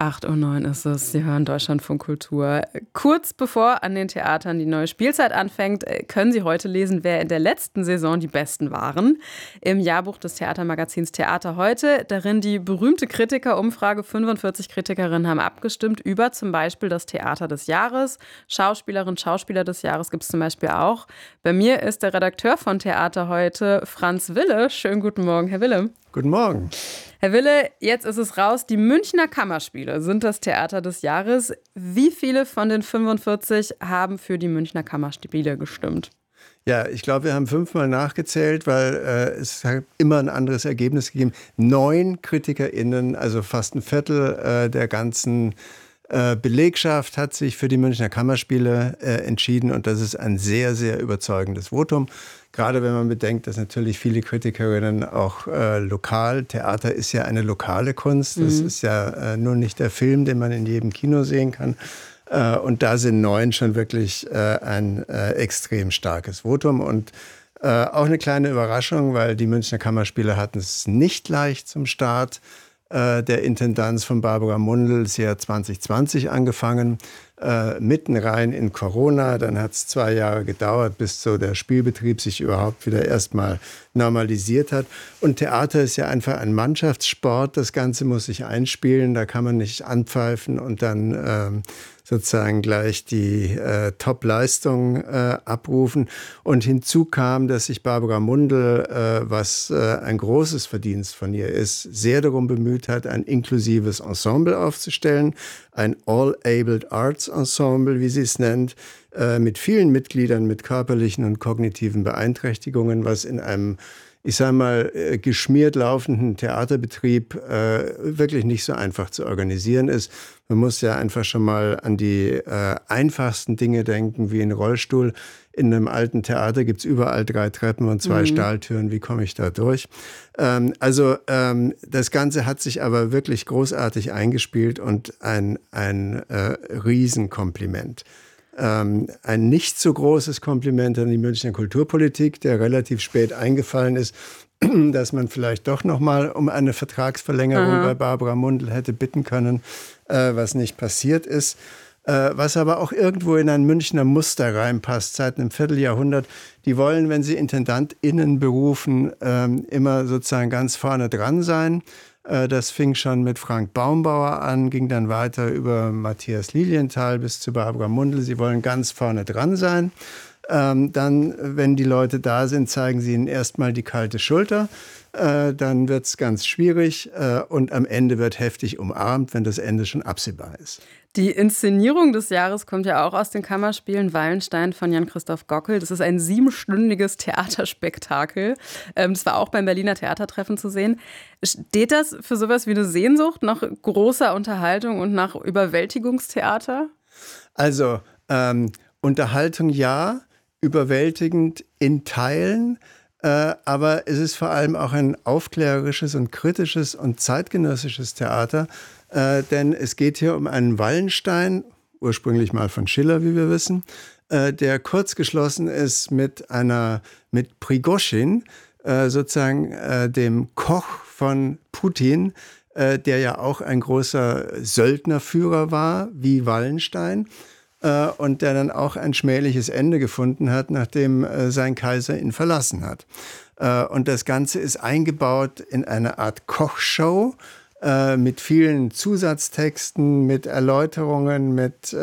8:09 Uhr ist es. Sie hören Deutschlandfunk Kultur. Kurz bevor an den Theatern die neue Spielzeit anfängt, können Sie heute lesen, wer in der letzten Saison die Besten waren. Im Jahrbuch des Theatermagazins Theater heute, darin die berühmte Kritikerumfrage. 45 Kritikerinnen haben abgestimmt über zum Beispiel das Theater des Jahres. Schauspielerin, Schauspieler des Jahres gibt es zum Beispiel auch. Bei mir ist der Redakteur von Theater heute, Franz Wille. Schönen guten Morgen, Herr Wille. Guten Morgen. Herr Wille, jetzt ist es raus. Die Münchner Kammerspiele sind das Theater des Jahres. Wie viele von den 45 haben für die Münchner Kammerspiele gestimmt? Ja, ich glaube, wir haben 5-mal nachgezählt, weil es hat immer ein anderes Ergebnis gegeben. 9 KritikerInnen, also fast ein Viertel der ganzen Belegschaft hat sich für die Münchner Kammerspiele entschieden. Und das ist ein sehr, sehr überzeugendes Votum. Gerade wenn man bedenkt, dass natürlich viele Kritikerinnen auch lokal, Theater ist ja eine lokale Kunst. Das ist ja nur nicht der Film, den man in jedem Kino sehen kann. Und da sind 9 schon wirklich ein extrem starkes Votum. Und auch eine kleine Überraschung, weil die Münchner Kammerspiele hatten es nicht leicht zum Start der Intendanz von Barbara Mundl. Sie hat 2020 angefangen, mitten rein in Corona. Dann hat es 2 Jahre gedauert, bis so der Spielbetrieb sich überhaupt wieder erstmal normalisiert hat. Und Theater ist ja einfach ein Mannschaftssport. Das Ganze muss sich einspielen. Da kann man nicht anpfeifen und dann sozusagen gleich die Top-Leistung abrufen. Und hinzu kam, dass sich Barbara Mundl, was ein großes Verdienst von ihr ist, sehr darum bemüht hat, ein inklusives Ensemble aufzustellen, ein All-Abled Arts Ensemble, wie sie es nennt, mit vielen Mitgliedern mit körperlichen und kognitiven Beeinträchtigungen, was in einem, ich sage mal, geschmiert laufenden Theaterbetrieb wirklich nicht so einfach zu organisieren ist. Man muss ja einfach schon mal an die einfachsten Dinge denken, wie ein Rollstuhl. In einem alten Theater gibt es überall 3 Treppen und 2 Stahltüren. Wie komme ich da durch? Das Ganze hat sich aber wirklich großartig eingespielt und ein Riesenkompliment. Ein nicht so großes Kompliment an die Münchner Kulturpolitik, der relativ spät eingefallen ist, dass man vielleicht doch noch mal um eine Vertragsverlängerung bei Barbara Mundl hätte bitten können, was nicht passiert ist. Was aber auch irgendwo in ein Münchner Muster reinpasst, seit einem Vierteljahrhundert. Die wollen, wenn sie IntendantInnen berufen, immer sozusagen ganz vorne dran sein. Das fing schon mit Frank Baumbauer an, ging dann weiter über Matthias Lilienthal bis zu Barbara Mundl. Sie wollen ganz vorne dran sein. Dann, wenn die Leute da sind, zeigen sie ihnen erstmal die kalte Schulter. Dann wird es ganz schwierig und am Ende wird heftig umarmt, wenn das Ende schon absehbar ist. Die Inszenierung des Jahres kommt ja auch aus den Kammerspielen Wallenstein von Jan-Christoph Gockel. Das ist ein 7-stündiges Theaterspektakel. Das war auch beim Berliner Theatertreffen zu sehen. Steht das für sowas wie eine Sehnsucht nach großer Unterhaltung und nach Überwältigungstheater? Also Unterhaltung ja, überwältigend in Teilen. Aber es ist vor allem auch ein aufklärerisches und kritisches und zeitgenössisches Theater. Denn es geht hier um einen Wallenstein, ursprünglich mal von Schiller, wie wir wissen, der kurz geschlossen ist mit Prigoschin, sozusagen dem Koch von Putin, der ja auch ein großer Söldnerführer war, wie Wallenstein. Und der dann auch ein schmähliches Ende gefunden hat, nachdem sein Kaiser ihn verlassen hat. Und das Ganze ist eingebaut in eine Art Kochshow mit vielen Zusatztexten, mit Erläuterungen, mit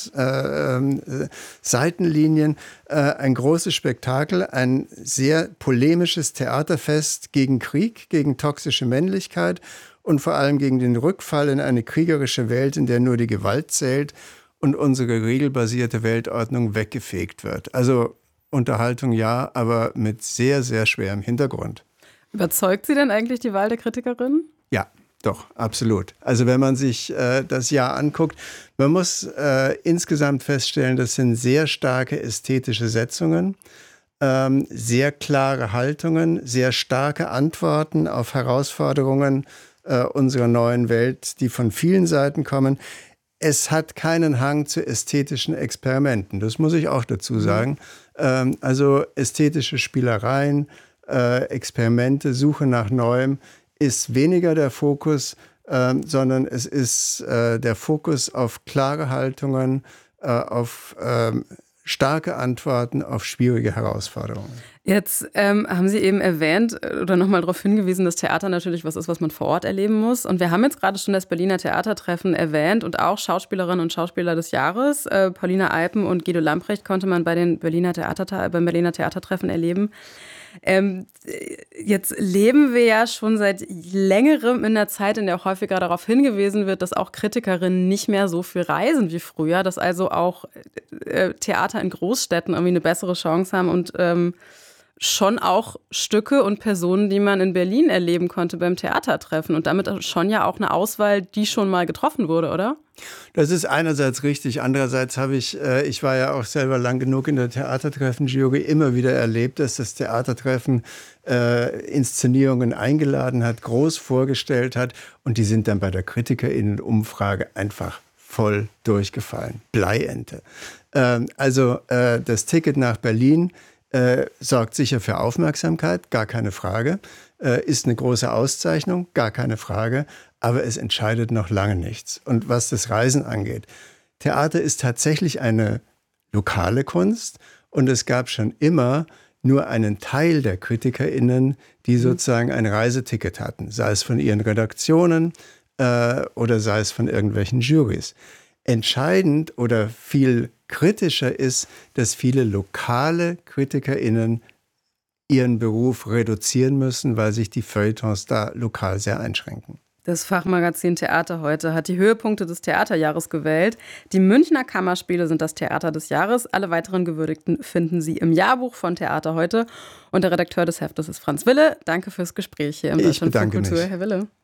Seitenlinien. Ein großes Spektakel, ein sehr polemisches Theaterfest gegen Krieg, gegen toxische Männlichkeit und vor allem gegen den Rückfall in eine kriegerische Welt, in der nur die Gewalt zählt und unsere regelbasierte Weltordnung weggefegt wird. Also Unterhaltung ja, aber mit sehr, sehr schwerem Hintergrund. Überzeugt Sie denn eigentlich die Wahl der Kritikerin? Ja, doch, absolut. Also wenn man sich das Jahr anguckt, man muss insgesamt feststellen, das sind sehr starke ästhetische Setzungen, sehr klare Haltungen, sehr starke Antworten auf Herausforderungen unserer neuen Welt, die von vielen Seiten kommen. Es hat keinen Hang zu ästhetischen Experimenten, das muss ich auch dazu sagen. Also ästhetische Spielereien, Experimente, Suche nach Neuem ist weniger der Fokus sondern es ist der Fokus auf klare Haltungen, auf starke Antworten auf schwierige Herausforderungen. Jetzt haben Sie eben erwähnt oder nochmal darauf hingewiesen, dass Theater natürlich was ist, was man vor Ort erleben muss. Und wir haben jetzt gerade schon das Berliner Theatertreffen erwähnt und auch Schauspielerinnen und Schauspieler des Jahres. Paulina Alpen und Guido Lamprecht konnte man beim Berliner Theatertreffen erleben. Jetzt leben wir ja schon seit längerem in einer Zeit, in der auch häufiger darauf hingewiesen wird, dass auch Kritikerinnen nicht mehr so viel reisen wie früher, dass also auch Theater in Großstädten irgendwie eine bessere Chance haben und schon auch Stücke und Personen, die man in Berlin erleben konnte beim Theatertreffen und damit schon ja auch eine Auswahl, die schon mal getroffen wurde, oder? Das ist einerseits richtig, andererseits habe ich war ja auch selber lang genug in der Theatertreffen-Jury, immer wieder erlebt, dass das Theatertreffen Inszenierungen eingeladen hat, groß vorgestellt hat und die sind dann bei der KritikerInnen-Umfrage einfach voll durchgefallen. Bleiente. Das Ticket nach Berlin sorgt sicher für Aufmerksamkeit, gar keine Frage, ist eine große Auszeichnung, gar keine Frage, aber es entscheidet noch lange nichts. Und was das Reisen angeht, Theater ist tatsächlich eine lokale Kunst und es gab schon immer nur einen Teil der KritikerInnen, die sozusagen ein Reiseticket hatten, sei es von ihren Redaktionen oder sei es von irgendwelchen Jurys. Entscheidend oder viel kritischer ist, dass viele lokale KritikerInnen ihren Beruf reduzieren müssen, weil sich die Feuilletons da lokal sehr einschränken. Das Fachmagazin Theater heute hat die Höhepunkte des Theaterjahres gewählt. Die Münchner Kammerspiele sind das Theater des Jahres. Alle weiteren Gewürdigten finden Sie im Jahrbuch von Theater heute. Und der Redakteur des Heftes ist Franz Wille. Danke fürs Gespräch hier im Deutschlandfunk Kultur, Herr Wille.